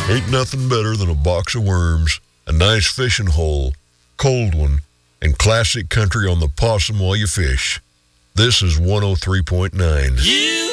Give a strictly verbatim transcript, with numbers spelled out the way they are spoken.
Ain't nothing better than a box of worms, a nice fishing hole, cold one, and classic country on the possum while you fish. This is one oh three point nine. You